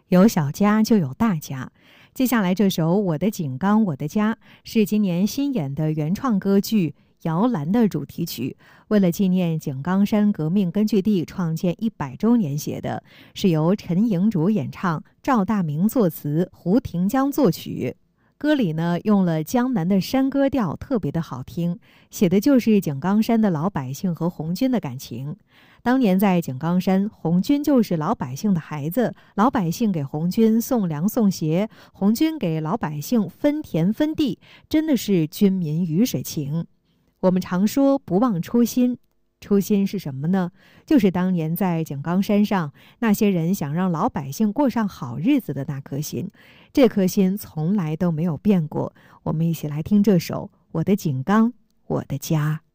有小家就有大家。接下来这首《我的井冈我的家》是今年新演的原创歌剧《摇篮》的主题曲，为了纪念井冈山革命根据地创建100周年写的，是由陈莹竹演唱，赵大明作词，胡廷江作曲。歌里呢用了江南的山歌调，特别的好听，写的就是井冈山的老百姓和红军的感情。当年在井冈山，红军就是老百姓的孩子，老百姓给红军送粮送鞋，红军给老百姓分田分地，真的是军民鱼水情。我们常说不忘初心，初心是什么呢？就是当年在井冈山上，那些人想让老百姓过上好日子的那颗心，这颗心从来都没有变过。我们一起来听这首《我的井冈我的家》。